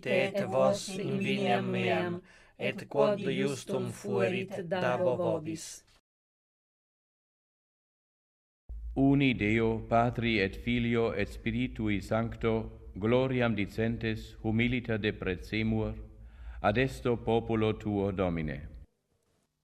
venite et vos in viniam meam, et quod justum fuerit dabo vobis. Uni Deo, Patri et Filio et Spiritui Sancto, gloriam dicentes humiliter deprecemur, ad esto populo tuo Domine.